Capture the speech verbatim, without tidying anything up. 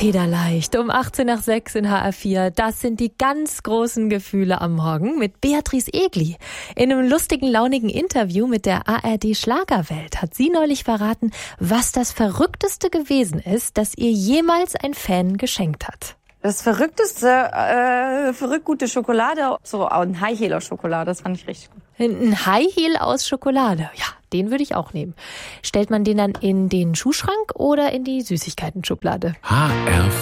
Federleicht um achtzehn nach sechs in H R vier. Das sind die ganz großen Gefühle am Morgen mit Beatrice Egli. In einem lustigen, launigen Interview mit der A R D Schlagerwelt hat sie neulich verraten, was das Verrückteste gewesen ist, das ihr jemals ein Fan geschenkt hat. Das Verrückteste, äh, verrückt gute Schokolade, so ein High Heel aus Schokolade, das fand ich richtig gut. Ein High Heel aus Schokolade, ja, den würde ich auch nehmen. Stellt man den dann in den Schuhschrank oder in die Süßigkeiten-Schublade? H R